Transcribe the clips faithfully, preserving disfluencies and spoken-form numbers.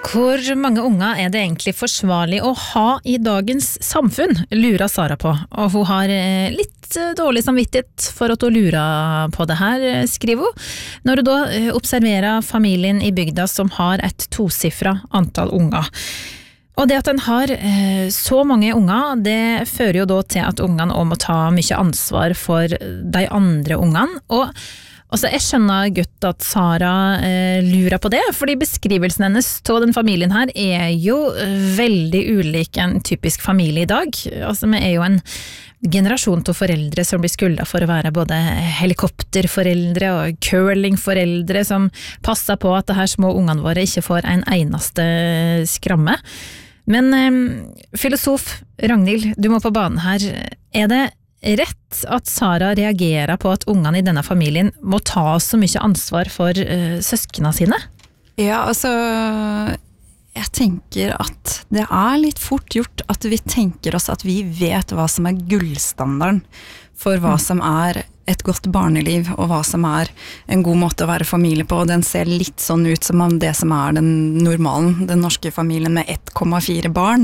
Hvor mange unger er det egentlig forsvarlig å ha i dagens samfunn, lurer Sara på. Og hun har litt dårlig samvittighet for at hun lurer på det her, skriver hun. Når hun da observerer familien i bygda som har et tosiffret antall unger. Og det at den har så mange unger, det fører jo da til at ungene også må ta mye ansvar for de andre ungene. Og Altså, jeg skjønner godt at Sara eh, lurer på det, fordi beskrivelsen hennes av den familien her er jo veldig ulik en typisk familie i dag. Altså, vi er jo en generasjon av foreldre som blir skulda for å være både helikopterforeldre og curlingforeldre som passer på at det her små ungene våre ikke får en eneste skramme. Men eh, filosof Ragnhild, du må på banen her. Er det rett at Sara reagerer på at ungene i denne familien må ta så mye ansvar for uh, søskene sine? Ja, altså jeg tenker at det er litt fort gjort at vi tenker oss at vi vet hva som er gullstandarden for hva mm. som er et godt barneliv, og hva som er en god måte å være familie på, og den ser litt sånn ut som om det som er den normalen, den norske familien med ett komma fire barn.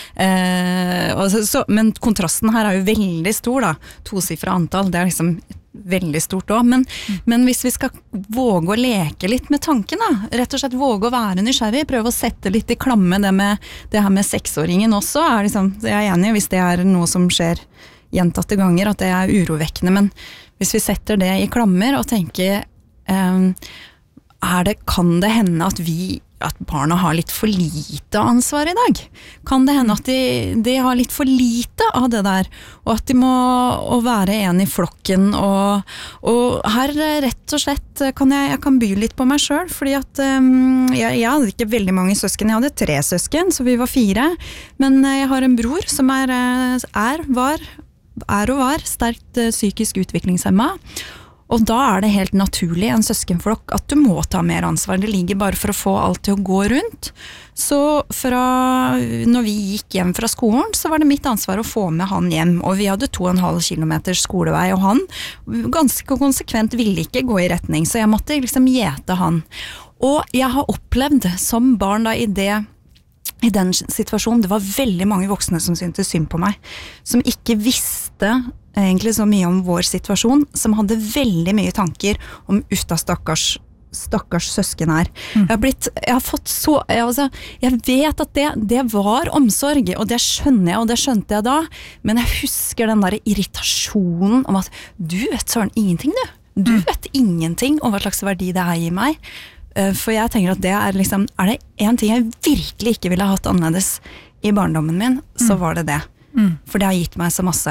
Eh, og så, så, men kontrasten her er jo veldig stor da, tosiffret antall, det er liksom veldig stort også, men, mm. men hvis vi skal våge å leke litt med tanken da, rett og slett våge å være nysgjerrig, prøve å sette litt i klamme det med det her med seksåringen også, er liksom, jeg er enig hvis det er noe som skjer gjentatte ganger, at det er urovekkende, men hvis vi setter det i klammer og tenker um, er det, kan det hende at vi at barna har litt for lite ansvar i dag? Kan det hende at de, de har litt for lite av det der, og at de må å være en i flokken, og, og her rett og slett kan jeg, jeg kan by litt på meg selv, fordi at um, jeg, jeg hadde ikke veldig mange søsken, jeg hadde tre søsken, så vi var fire, men jeg har en bror som er, er var er og var sterkt psykisk utviklingshemmet, og da er det helt naturlig en søskenflokk at du må ta mer ansvar, det ligger bare for å få alt til å gå rundt. Så fra når vi gikk hjem fra skolen, så var det mitt ansvar å få med han hjem, og vi hadde to og en halv kilometer skolevei, og han ganske konsekvent ville ikke gå i retning, så jeg måtte liksom gjete han. Og jeg har opplevd som barn da i det I den situasjonen, det var veldig mange voksne som syntes synd på meg, som ikke visste egentlig så mye om vår situasjon, som hadde veldig mye tanker om utta stakkars, stakkars søsken her. Mm. Jeg har blitt, jeg har fått så, jeg, altså, jeg vet at det, det var omsorg, og det skjønner jeg, og det skjønte jeg da, men jeg husker den der irritasjonen om at du vet søren ingenting du, du mm. vet ingenting om hva slags verdi det er i meg. For jeg tenker at det er liksom, er det en ting jeg virkelig ikke ville hatt annerledes i barndommen min, så var det det. Mm. For det har gitt meg så masse.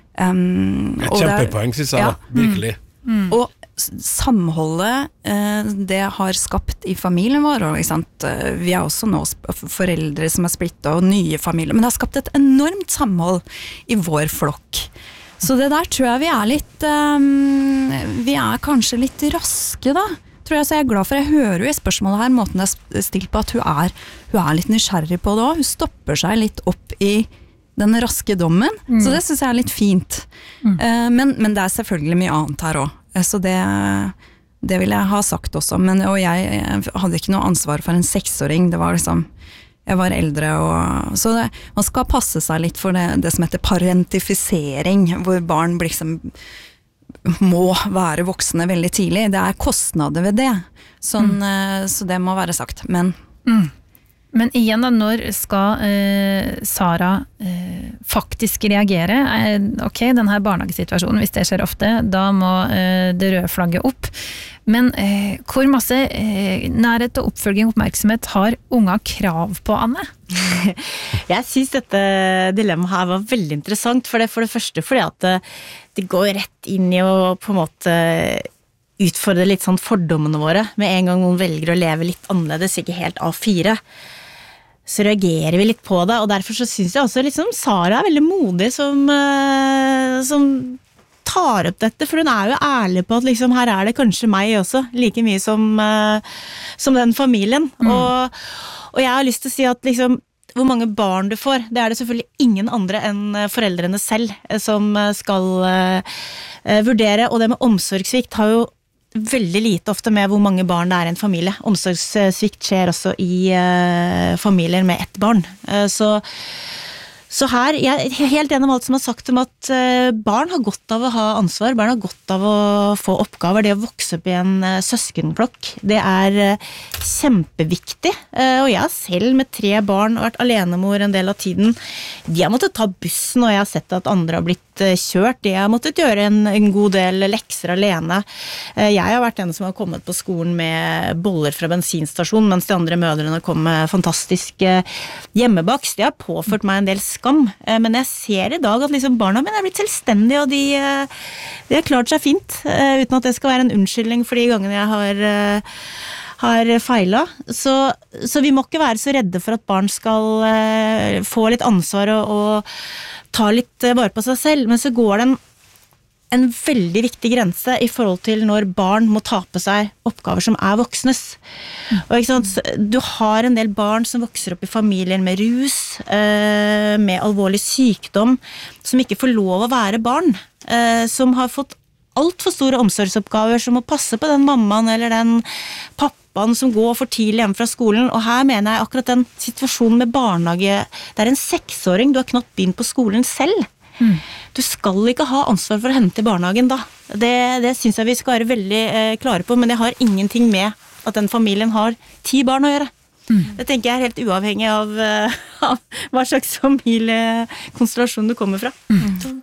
Um, Et kjempepoeng, synes jeg, ja. da, virkelig. Mm. Mm. Og samholdet, uh, det har skapt i familien vår, og ikke sant? Vi er også nå foreldre som er splittet, og nye familier, men det har skapt et enormt samhold i vår flokk. Så det der tror jeg vi er litt, um, vi er kanskje litt raske da, tror jeg, så jeg er glad for, jeg hører jo i spørsmålet her måten det er stilt på at hun er, hun er litt nysgjerrig på det også, hun stopper seg litt opp i den raske dommen, mm. så det synes jeg er litt fint. Mm. Uh, men, men det er selvfølgelig mye annet her også, så det, det vil jeg ha sagt også, men, og jeg, jeg hadde ikke noe ansvar for en seksåring, det var liksom, jeg var eldre, og, så det, man skal passe seg litt for det, det som heter parentifisering, hvor barn blir liksom må være voksne veldig tidlig. Det er kostnader ved det. Sånn, mm. Så det må være sagt. Men, mm. Men igjen da, når skal eh, Sara eh, faktisk reagere? Eh, ok, denne barnehagesituasjonen, hvis det skjer ofte, da må eh, det røde flagget opp. Men eh, hvor masse eh, nærhet og oppfølging og oppmerksomhet har unga krav på, Anne? Jeg synes dette dilemmaet her var veldig interessant, for det, for det første fordi at det går rett inn i å på en måte utfordre litt sånn fordommene våre, med en gang noen velger å leve litt annerledes, ikke helt A fire. Så reagerer vi litt på det, og derfor så synes jeg også liksom Sara er veldig modig som, uh, som tar opp dette, for hun er jo ærlig på at liksom her er det kanskje meg også, like mye som, uh, som den familien. Mm. Og, og jeg har lyst til å si at liksom hvor mange barn du får, det er det selvfølgelig ingen andre enn foreldrene selv som skal uh, vurdere, og det med omsorgssvikt har jo veldig lite ofte med hvor mange barn det er i en familie. Omsorgssvikt skjer også i uh, familier med ett barn. Uh, så Så her, jeg er helt enig med alt som har sagt om at barn har godt av å ha ansvar, barn har godt av å få oppgaver, det å vokse opp i en søskenflokk, det er kjempeviktig, og jeg har selv med tre barn vært alenemor en del av tiden, de har måttet ta bussen, og jeg har sett at andre har blitt kjørt, de har måttet gjøre en, en god del lekser alene. Jeg har vært en som har kommet på skolen med boller fra bensinstasjon, mens de andre mødrene kom med fantastisk hjemmebakst, det har påført meg en del skam, men jeg ser i dag at liksom barna mine er blitt selvstendige, og de, de har klart seg fint, uten at det skal være en unnskyldning for de gangene jeg har, har feilet. Så, så vi må ikke være så redde for at barn skal få litt ansvar og, og ta litt vare på seg selv, men så går det en en veldig viktig grense i forhold til når barn må ta på seg oppgaver som er voksnes. Og ikke sant, du har en del barn som vokser opp i familier med rus, med alvorlig sykdom, som ikke får lov å være barn, som har fått alt for store omsorgsoppgaver, som å passe på den mammaen eller den pappaen som går for tidlig hjem fra skolen, og her mener jeg akkurat den situasjonen med barnehage, det er en seksåring, du har knapt begynt på skolen selv. Mm. Du skal ikke ha ansvar for å hente i barnehagen da. Det, det synes jeg vi skal være veldig eh, klare på, men det har ingenting med at den familien har ti barn å gjøre. Mm. Det tenker jeg er helt uavhengig av, uh, av hva slags familiekonstellasjon du kommer fra. Mm.